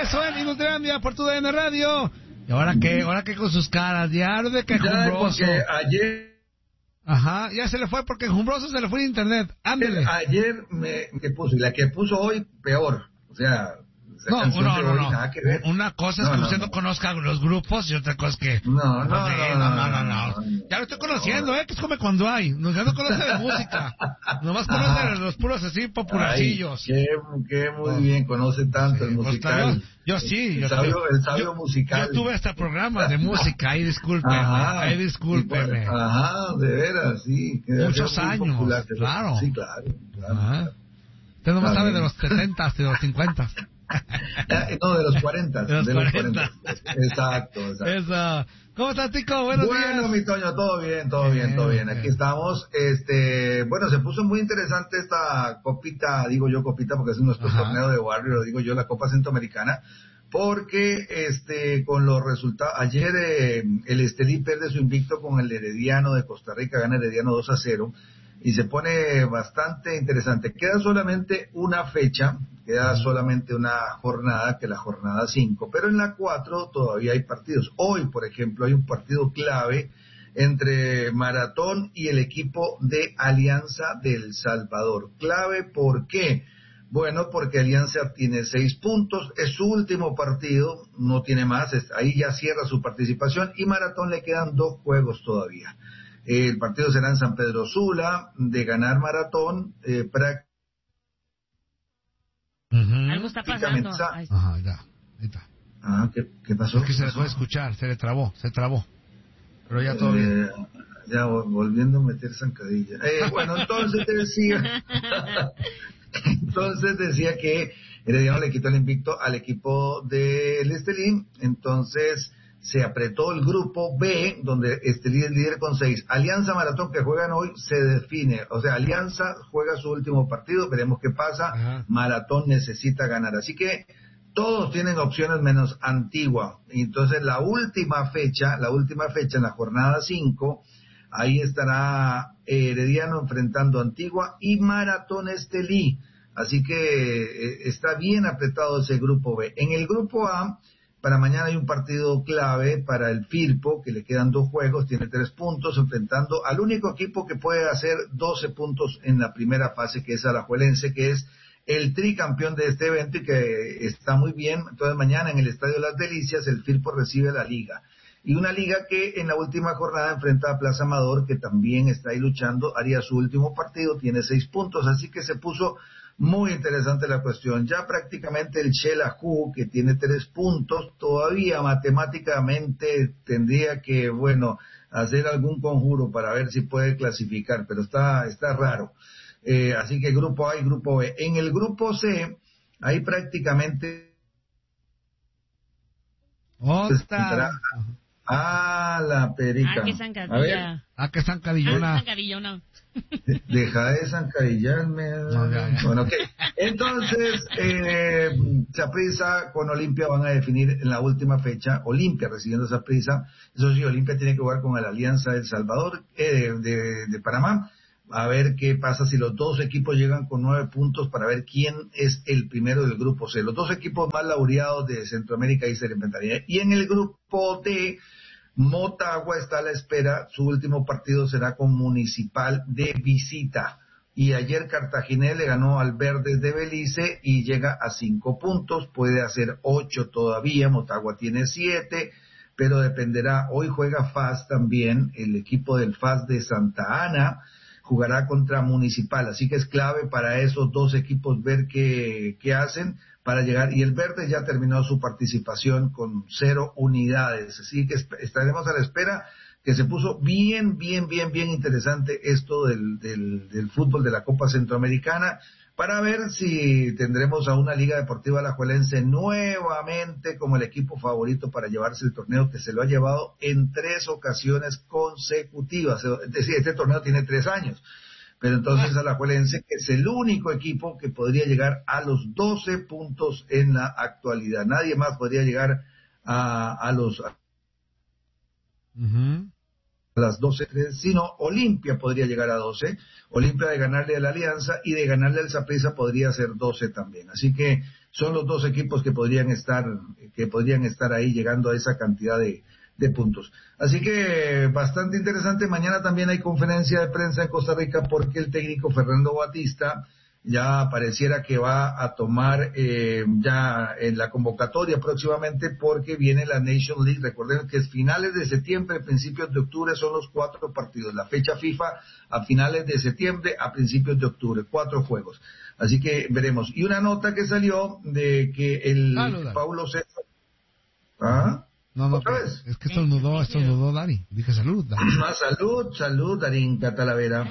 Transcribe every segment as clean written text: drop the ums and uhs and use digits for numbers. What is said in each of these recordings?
regreso en Inutilandia por tu DN Radio. ¿Y ahora qué con sus caras? Ya de quejumbroso. Porque ayer... Ajá, ya se le fue porque quejumbroso se le fue el internet. Ándele. Ayer me puso, y la que puso hoy, peor. O sea... No. Nada que ver. Una cosa es que usted no conozca los grupos y otra cosa es que... No. Ya lo estoy conociendo, que es como cuando hay. Ya no conoce de música. Nomás conoce los puros así popularcillos. Qué muy bien, conoce tanto el musical. Yo sí. El sabio musical. Yo tuve este programa de música, ahí discúlpeme. De veras, sí. Muchos años, popular, claro. Sí, claro. Usted nomás sabe de los 70 y de los 50. No, de los 40. De los 40. Exacto. Eso. ¿Cómo estás, Tico? Buenos días. Bueno, mi Toño, todo bien. Aquí estamos. Bueno, se puso muy interesante esta copita, digo yo copita porque es nuestro torneo de barrio, lo digo yo, la Copa Centroamericana, porque con los resultados, ayer el Estelí pierde su invicto con el Herediano de Costa Rica, gana Herediano 2-0, y se pone bastante interesante. Queda solamente una fecha, queda solamente una jornada, que la jornada 5, pero en la 4 todavía hay partidos. Hoy, por ejemplo, hay un partido clave entre Maratón y el equipo de Alianza del Salvador. Clave, ¿por qué? Bueno, porque Alianza tiene 6 puntos, es su último partido, no tiene más, ahí ya cierra su participación, y Maratón le quedan 2 juegos todavía. El partido será en San Pedro Sula. De ganar Maratón, algo está pasando. Ajá, ya, ahí está. ¿Qué pasó? Es que se dejó de escuchar, se trabó. Pero ya todo bien. Ya volviendo a meter zancadilla. Bueno, entonces decía que Herediano le quitó el invicto al equipo del Estelí, entonces se apretó el grupo B, donde Estelí es líder con 6. Alianza Maratón, que juegan hoy, se define. O sea, Alianza juega su último partido, veremos qué pasa. Ajá. Maratón necesita ganar. Así que todos tienen opciones menos Antigua. Y entonces la última fecha, en la jornada 5, ahí estará Herediano enfrentando a Antigua y Maratón Estelí. Así que está bien apretado ese grupo B. En el grupo A, para mañana hay un partido clave para el Firpo, que le quedan 2 juegos, tiene 3 puntos, enfrentando al único equipo que puede hacer 12 puntos en la primera fase, que es Alajuelense, que es el tricampeón de este evento y que está muy bien. Entonces mañana en el Estadio Las Delicias el Firpo recibe la Liga. Y una Liga que en la última jornada enfrenta a Plaza Amador, que también está ahí luchando, haría su último partido, tiene 6 puntos, así que se puso muy interesante la cuestión. Ya prácticamente el Xelajú, que tiene 3 puntos, todavía matemáticamente tendría que, hacer algún conjuro para ver si puede clasificar, pero está raro. Así que grupo A y grupo B. En el grupo C, ahí prácticamente... la perica. Que zancadilla. Que zancadillona. Deja de zancadillarme. Bueno, ok. Entonces, Saprissa con Olimpia van a definir en la última fecha. Olimpia recibiendo Saprissa. Eso sí, Olimpia tiene que jugar con la Alianza del Salvador, de Panamá. A ver qué pasa si los 2 equipos llegan con 9 puntos para ver quién es el primero del grupo C. Los 2 equipos más laureados de Centroamérica y se inventaría. Y en el grupo D, Motagua está a la espera. Su último partido será con Municipal de visita. Y ayer Cartaginés le ganó al Verdes de Belice y llega a 5 puntos. Puede hacer 8 todavía. Motagua tiene 7. Pero dependerá. Hoy juega FAS también. El equipo del FAS de Santa Ana jugará contra Municipal, así que es clave para esos 2 equipos ver qué hacen para llegar, y el Verde ya terminó su participación con 0 unidades, así que estaremos a la espera, que se puso bien interesante esto del fútbol de la Copa Centroamericana, para ver si tendremos a una Liga Deportiva Alajuelense nuevamente como el equipo favorito para llevarse el torneo, que se lo ha llevado en 3 ocasiones consecutivas. Es decir, este torneo tiene 3 años, pero entonces Alajuelense es el único equipo que podría llegar a los 12 puntos en la actualidad. Nadie más podría llegar a las 12, sino Olimpia podría llegar a 12, Olimpia de ganarle a la Alianza y de ganarle al Saprissa podría ser 12 también, así que son los dos equipos que podrían estar ahí llegando a esa cantidad de puntos. Así que bastante interesante. Mañana también hay conferencia de prensa en Costa Rica porque el técnico Fernando Batista ya pareciera que va a tomar ya en la convocatoria próximamente porque viene la Nation League. Recuerden que es finales de septiembre, principios de octubre son los 4 partidos. La fecha FIFA a finales de septiembre, a principios de octubre, 4 juegos. Así que veremos. Y una nota que salió de que el Paulo César... ¿Ah? No, es que estornudó Dari. Dije salud, Dari. Salud, Darín Catalavera.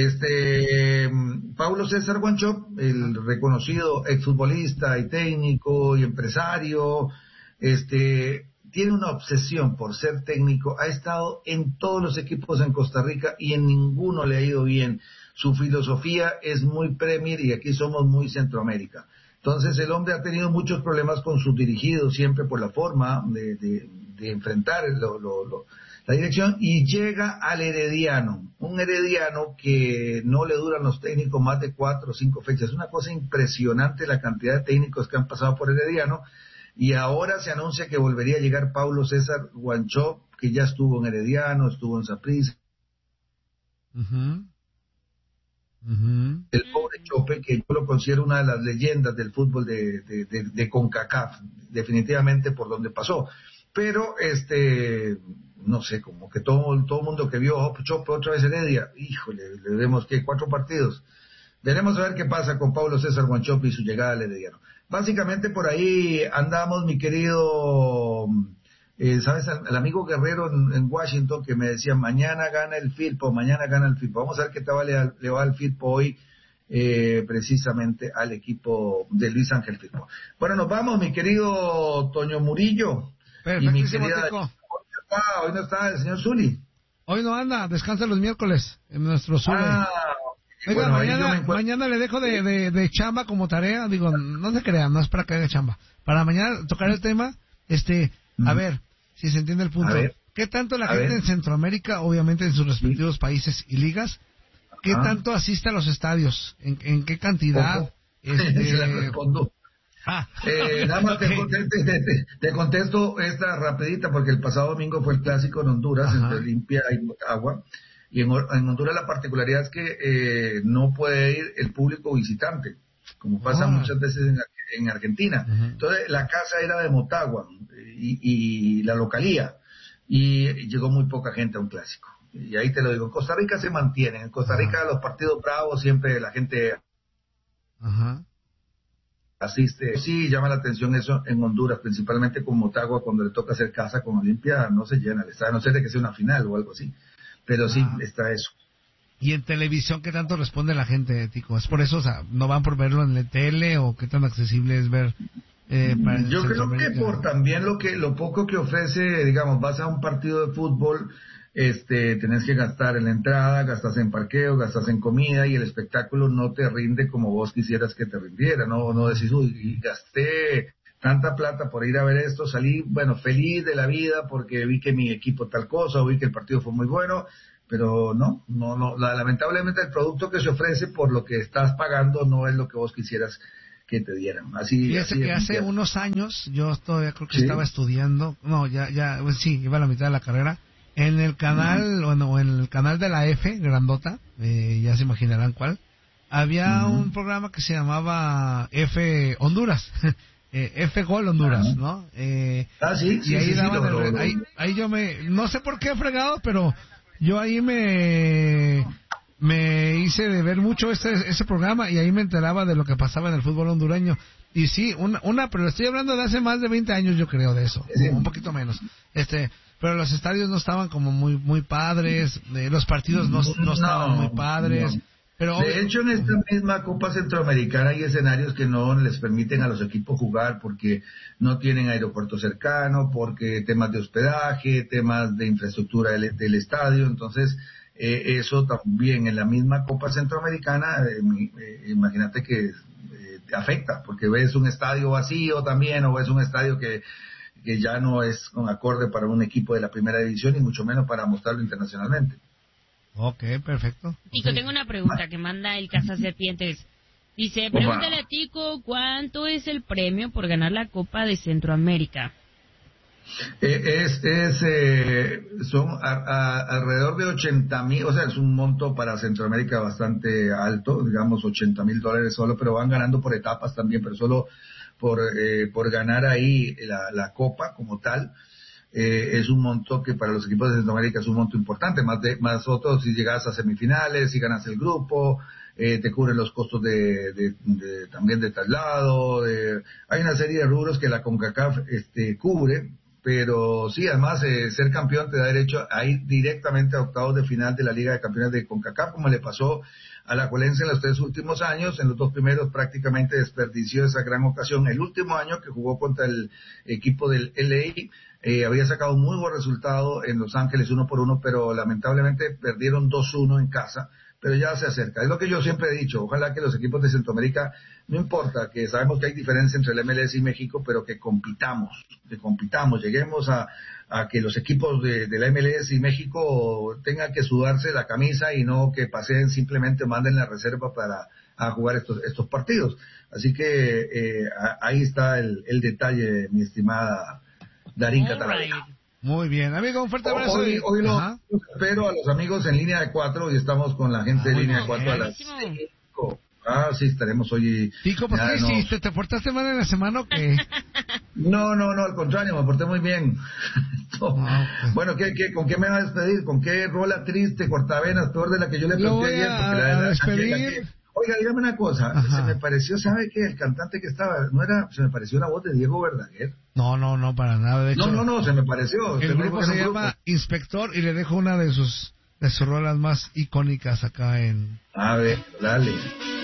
Paulo César Wanchope, el reconocido exfutbolista y técnico y empresario, tiene una obsesión por ser técnico. Ha estado en todos los equipos en Costa Rica y en ninguno le ha ido bien. Su filosofía es muy Premier y aquí somos muy Centroamérica. Entonces el hombre ha tenido muchos problemas con sus dirigidos, siempre por la forma de enfrentar la dirección, y llega al Herediano, un Herediano que no le duran los técnicos más de 4 o 5 fechas. Es una cosa impresionante la cantidad de técnicos que han pasado por Herediano, y ahora se anuncia que volvería a llegar Paulo César Wanchope, que ya estuvo en Herediano, estuvo en Saprissa. El pobre Chope, que yo lo considero una de las leyendas del fútbol de CONCACAF, definitivamente por donde pasó, pero no sé, como que todo el mundo que vio Chope otra vez Heredia, híjole, le vemos que 4 partidos. Veremos a ver qué pasa con Paulo César Wanchope y su llegada al Herediano. Básicamente por ahí andamos, mi querido ¿sabes? Al amigo Guerrero en Washington que me decía, mañana gana el Firpo. Vamos a ver qué tal le va al Firpo hoy, precisamente al equipo de Luis Ángel Firpo. Bueno, nos vamos, mi querido Toño Murillo. Y mi querida... Hoy no está el señor Zuli. Hoy no anda, descansa los miércoles en nuestro Zuli. Oiga, bueno, mañana le dejo de chamba como tarea, digo, no se crean, no es para que haga chamba. Para mañana tocar el tema, a ver, si se entiende el punto. ¿Qué tanto la gente en Centroamérica, obviamente en sus respectivos países y ligas, qué tanto asiste a los estadios? ¿En qué cantidad? Se la respondo. Nada más te contesto esta rapidita porque el pasado domingo fue el clásico en Honduras entre Olimpia y Motagua, y en Honduras la particularidad es que no puede ir el público visitante como pasa muchas veces en Argentina. Entonces la casa era de Motagua y la localía, y llegó muy poca gente a un clásico, y ahí te lo digo. En Costa Rica se mantienen, en Costa Rica los partidos bravos siempre la gente asiste. Sí, llama la atención eso en Honduras, principalmente con Motagua, cuando le toca hacer casa con Olimpia, no se llena el estadio, a no ser de que sea una final o algo así, pero sí, está eso. ¿Y en televisión qué tanto responde la gente, Tico? ¿Es por eso, o sea, no van por verlo en la tele, o qué tan accesible es ver? Yo creo que por también lo poco que ofrece, digamos, vas a un partido de fútbol, tenés que gastar en la entrada, gastas en parqueo, gastas en comida, y el espectáculo no te rinde como vos quisieras que te rindiera, no decís, uy, gasté tanta plata por ir a ver esto, salí, bueno, feliz de la vida porque vi que mi equipo tal cosa, o vi que el partido fue muy bueno, pero no, lamentablemente el producto que se ofrece por lo que estás pagando no es lo que vos quisieras que te dieran. Fíjese que hace unos años, yo todavía creo que estaba estudiando, sí, iba a la mitad de la carrera, en el canal, en el canal de la F, grandota, ya se imaginarán cuál, había un programa que se llamaba F Honduras, F Gol Honduras, ¿no? Sí, y ahí ahí yo no sé por qué fregado, pero yo ahí me hice de ver mucho ese programa, y ahí me enteraba de lo que pasaba en el fútbol hondureño. Y sí, pero estoy hablando de hace más de 20 años, yo creo, de eso, un poquito menos. Pero los estadios no estaban como muy padres, los partidos no estaban muy padres. No. Pero de hecho, en esta misma Copa Centroamericana hay escenarios que no les permiten a los equipos jugar porque no tienen aeropuerto cercano, porque temas de hospedaje, temas de infraestructura del estadio. Entonces, eso también en la misma Copa Centroamericana, imagínate que afecta, porque ves un estadio vacío también, o ves un estadio que ya no es con acorde para un equipo de la primera división, y mucho menos para mostrarlo internacionalmente. Ok, perfecto. Y yo tengo una pregunta que manda el Casa Serpientes. Dice, pregúntale a Tico, ¿cuánto es el premio por ganar la Copa de Centroamérica? Son alrededor de 80,000, o sea, es un monto para Centroamérica bastante alto, digamos $80,000 solo, pero van ganando por etapas también, pero solo por ganar ahí la Copa como tal. Es un monto que para los equipos de Centroamérica es un monto importante, más otros si llegas a semifinales, si ganas el grupo, te cubren los costos también de traslado, hay una serie de rubros que la CONCACAF cubre, pero sí, además ser campeón te da derecho a ir directamente a octavos de final de la Liga de Campeones de CONCACAF, como le pasó a la Alajuelense en los 3 últimos años. En los 2 primeros prácticamente desperdició esa gran ocasión. El último año que jugó contra el equipo del LA, había sacado un muy buen resultado en Los Ángeles 1-1, pero lamentablemente perdieron 2-1 en casa, pero ya se acerca. Es lo que yo siempre he dicho, ojalá que los equipos de Centroamérica, no importa, que sabemos que hay diferencia entre el MLS y México, pero que compitamos, lleguemos a que los equipos de la MLS y México tengan que sudarse la camisa y no que paseen, simplemente manden la reserva a jugar estos partidos. Así que ahí está el detalle, mi estimada Darín Catalina. Muy bien, amigo, un fuerte abrazo. Hoy los espero a los amigos en línea de 4 y estamos con la gente de línea de 4 a las 5. Sí, estaremos hoy. Tico, ¿por qué hiciste? ¿Te portaste mal en la semana o qué? No, al contrario, me porté muy bien. Bueno, ¿con qué me vas a despedir? ¿Con qué rola triste, cortavenas, peor de la que yo le planteé ayer? Oiga, dígame una cosa, se me pareció, ¿sabe qué? El cantante que estaba, se me pareció la voz de Diego Verdaguer. No, para nada, de hecho. No, se me pareció. El grupo se llama Inspector y le dejo una de sus rolas más icónicas acá en... A ver, dale.